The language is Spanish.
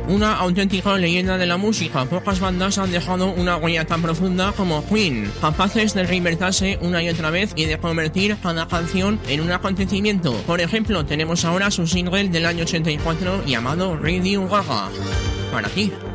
una auténtica leyenda de la música. Pocas bandas han dejado una huella tan profunda como Queen, capaces de reinventarse una y otra vez y de convertir cada canción en un acontecimiento. Por ejemplo, tenemos ahora su single del año 84 llamado Radio Gaga. Para ti.